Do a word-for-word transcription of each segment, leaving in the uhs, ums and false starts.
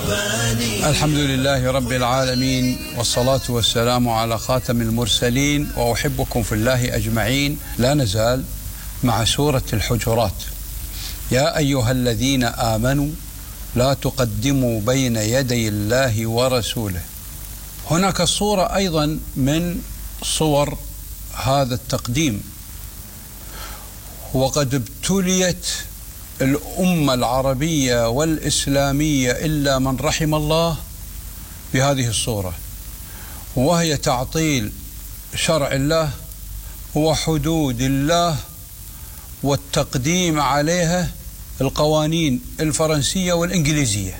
الحمد لله رب العالمين، والصلاة والسلام على خاتم المرسلين، وأحبكم في الله أجمعين. لا نزال مع سورة الحجرات. يا أيها الذين آمنوا لا تقدموا بين يدي الله ورسوله. هناك صورة أيضا من صور هذا التقديم، وقد ابتليت الأمة العربية والإسلامية إلا من رحم الله بهذه الصورة، وهي تعطيل شرع الله وحدود الله والتقديم عليها القوانين الفرنسية والإنجليزية،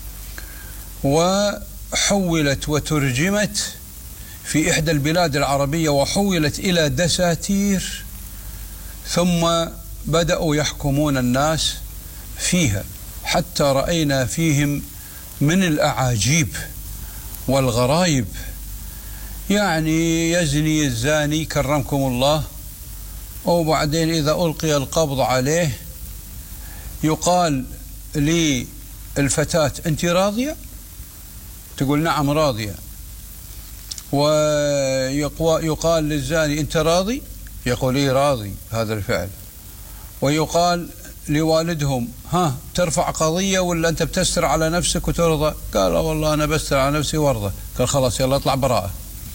وحولت وترجمت في إحدى البلاد العربية وحولت إلى دساتير، ثم بدأوا يحكمون الناس فيها، حتى رأينا فيهم من الأعاجيب والغرايب. يعني يزني الزاني كرمكم الله، وبعدين إذا ألقي القبض عليه يقال للفتاة أنت راضية؟ تقول نعم راضية. ويقال للزاني أنت راضي؟ يقول إيه راضي هذا الفعل. ويقال لوالدهم ها ترفع قضية ولا أنت بتستر على نفسك وترضى؟ قال والله أنا بستر على نفسي وارضى. قال خلاص يلا اطلع براءة.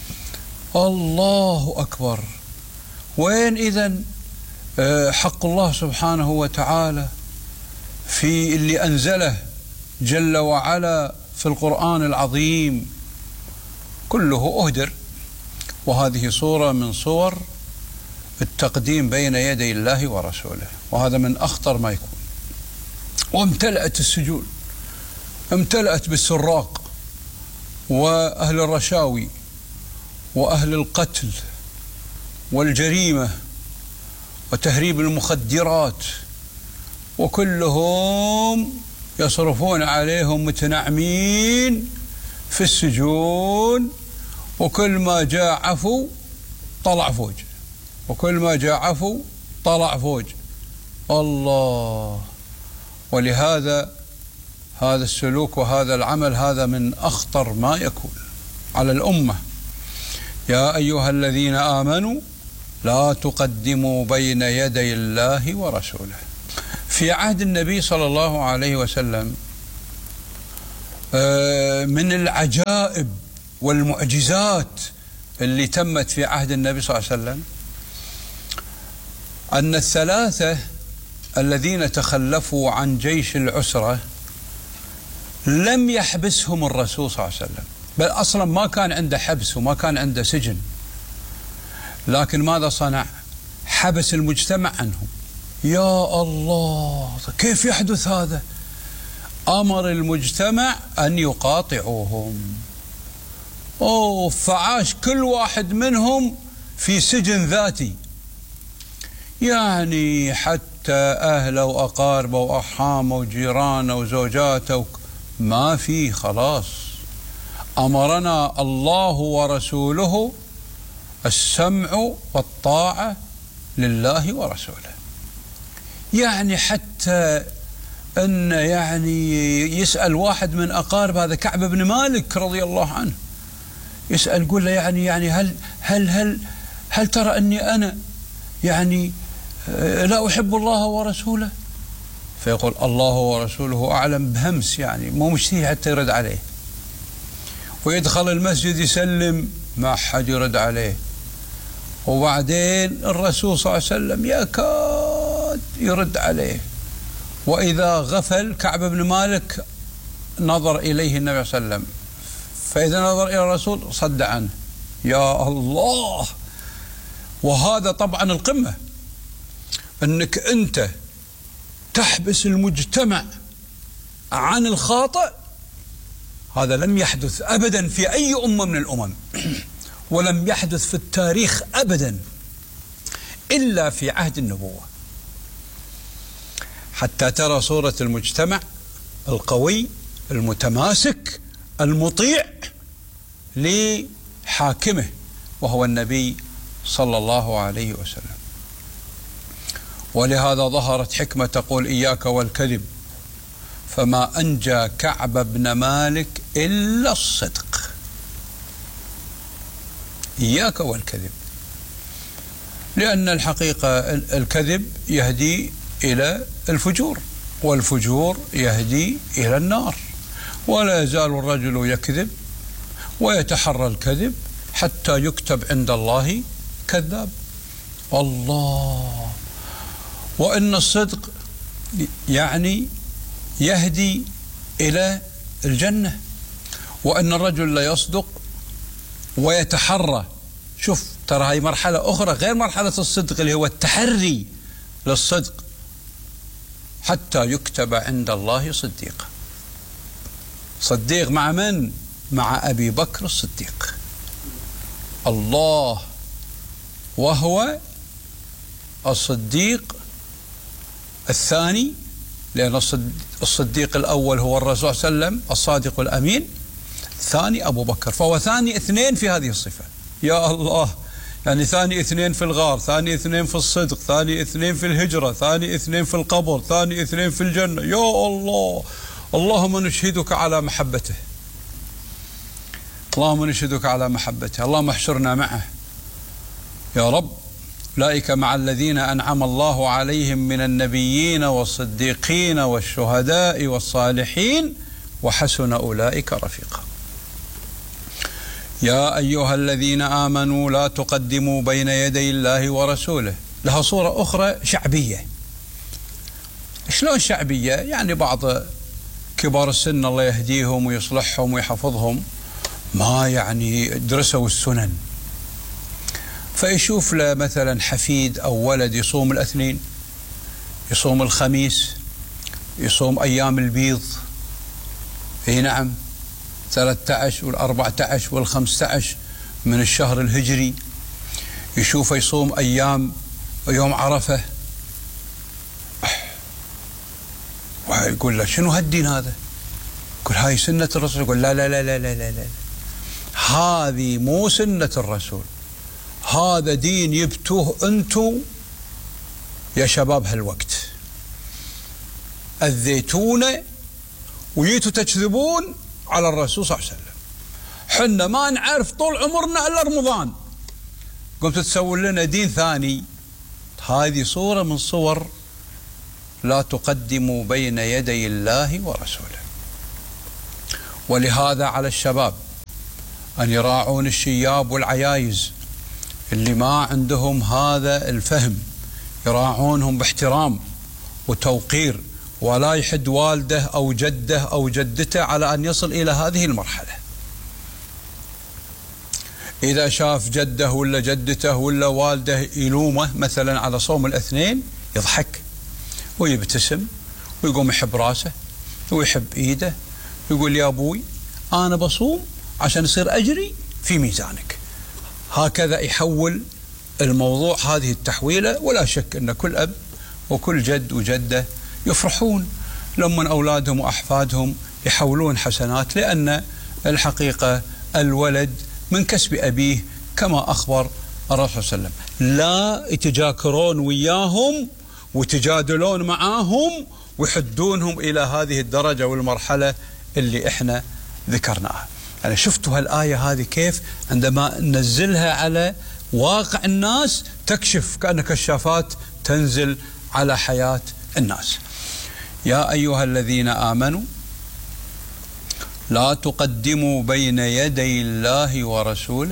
الله أكبر. وين إذن حق الله سبحانه وتعالى في اللي أنزله جل وعلا في القرآن العظيم؟ كله أهدر. وهذه صورة من صور التقديم بين يدي الله ورسوله، وهذا من أخطر ما يكون. وامتلأت السجون، امتلأت بالسراق وأهل الرشاوي وأهل القتل والجريمة وتهريب المخدرات، وكلهم يصرفون عليهم متنعمين في السجون، وكل ما جاء عفو طلع فوج، وكل ما جاء عفو طلع فوج. الله. ولهذا هذا السلوك وهذا العمل هذا من أخطر ما يكون على الأمة. يا أيها الذين آمنوا لا تقدموا بين يدي الله ورسوله. في عهد النبي صلى الله عليه وسلم من العجائب والمعجزات اللي تمت في عهد النبي صلى الله عليه وسلم أن الثلاثة الذين تخلفوا عن جيش العسرة لم يحبسهم الرسول صلى الله عليه وسلم، بل أصلا ما كان عنده حبس وما كان عنده سجن، لكن ماذا صنع؟ حبس المجتمع عنهم. يا الله، كيف يحدث هذا؟ أمر المجتمع أن يقاطعوهم، أوه فعاش كل واحد منهم في سجن ذاتي، يعني حتى أهله وأقاربه وأرحامه وجيرانه وزوجاته ما في. خلاص أمرنا الله ورسوله السمع والطاعة لله ورسوله. يعني حتى أن يعني يسأل واحد من أقارب هذا كعب بن مالك رضي الله عنه، يسأل يقول له يعني يعني هل هل هل هل ترى أني أنا يعني لا أحب الله ورسوله؟ فيقول الله ورسوله أعلم بهمس، يعني مو مشتهي حتى يرد عليه. ويدخل المسجد يسلم ما حد يرد عليه. وبعدين الرسول صلى الله عليه وسلم يكاد يرد عليه، وإذا غفل كعب بن مالك نظر إليه النبي صلى الله عليه وسلم، فإذا نظر إلى الرسول صد عنه. يا الله. وهذا طبعا القمة، أنك أنت تحبس المجتمع عن الخاطئ. هذا لم يحدث أبدا في أي أمة من الأمم، ولم يحدث في التاريخ أبدا إلا في عهد النبوة، حتى ترى صورة المجتمع القوي المتماسك المطيع لحاكمه وهو النبي صلى الله عليه وسلم. ولهذا ظهرت حكمة تقول إياك والكذب، فما أنجى كعب بن مالك إلا الصدق. إياك والكذب، لأن الحقيقة الكذب يهدي إلى الفجور، والفجور يهدي إلى النار، ولا يزال الرجل يكذب ويتحرى الكذب حتى يكتب عند الله كذاب. الله، وإن الصدق يعني يهدي إلى الجنة، وأن الرجل لا يصدق ويتحرى. شوف، ترى هاي مرحلة أخرى غير مرحلة الصدق اللي هو التحري للصدق، حتى يكتب عند الله صديقا. صديق مع من؟ مع أبي بكر الصديق. الله، وهو الصديق الثاني، لأن الصديق الأول هو الرسول صلى الله عليه وسلم الصادق الأمين، الثاني أبو بكر، فهو ثاني اثنين في هذه الصفة. يا الله، يعني ثاني اثنين في الغار، ثاني اثنين في الصدق، ثاني اثنين في الهجرة، ثاني اثنين في القبر، ثاني اثنين في الجنة. يا الله، اللهم نشهدك على محبته، اللهم نشهدك على محبته، اللهم احشرنا معه يا رب. أولئك مع الذين أنعم الله عليهم من النبيين والصديقين والشهداء والصالحين وحسن أولئك رفيقا. يا أيها الذين آمنوا لا تقدموا بين يدي الله ورسوله. لها صورة أخرى شعبية. شلون شعبية؟ يعني بعض كبار السن الله يهديهم ويصلحهم ويحفظهم ما يعني درسوا السنن، فيشوف له مثلا حفيد أو ولد يصوم الاثنين، يصوم الخميس، يصوم أيام البيض، اي نعم، ثلاثة عشر والأربعة عشر والخمسة عشر من الشهر الهجري، يشوفه يصوم أيام يوم عرفة، ويقول له شنو هالدين هذا؟ يقول هاي سنة الرسول. يقول لا لا لا لا لا لا, لا. هذه مو سنة الرسول، هذا دين يبتوه أنتو يا شباب هالوقت، أذيتونا وجيتوا تكذبون على الرسول صلى الله عليه وسلم. حنا ما نعرف طول عمرنا إلا رمضان، قمتوا تسوون لنا دين ثاني. هذه صورة من صور لا تقدموا بين يدي الله ورسوله. ولهذا على الشباب أن يراعون الشياب والعيايز اللي ما عندهم هذا الفهم، يراعونهم باحترام وتوقير، ولا يحد والده أو جده أو جدته على أن يصل إلى هذه المرحلة. إذا شاف جده ولا جدته ولا والده يلومه مثلا على صوم الاثنين، يضحك ويبتسم ويقوم يحب راسه ويحب إيده، يقول يا أبوي أنا بصوم عشان يصير أجري في ميزانك. هكذا يحول الموضوع هذه التحويلة. ولا شك أن كل أب وكل جد وجدة يفرحون لما أولادهم وأحفادهم يحولون حسنات، لأن الحقيقة الولد من كسب أبيه كما أخبر الرسول صلى الله عليه وسلم. لا يتجاكرون وياهم وتجادلون معاهم ويحدونهم إلى هذه الدرجة والمرحلة اللي إحنا ذكرناها. يعني شفتوا هالآية هذه كيف عندما ننزلها على واقع الناس تكشف كأن كشافات تنزل على حياة الناس. يا أيها الذين آمنوا لا تقدموا بين يدي الله ورسوله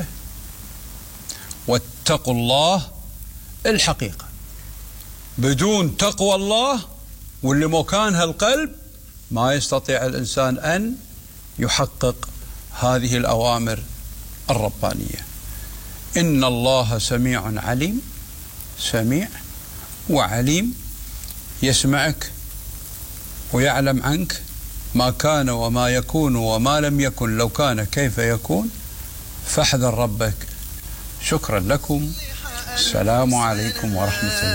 واتقوا الله. الحقيقة بدون تقوى الله واللي مكانها القلب ما يستطيع الإنسان أن يحقق هذه الأوامر الربانية. إن الله سميع عليم، سميع وعليم، يسمعك ويعلم عنك ما كان وما يكون وما لم يكن، لو كان كيف يكون، فاحذر ربك. شكرا لكم، السلام عليكم ورحمة الله.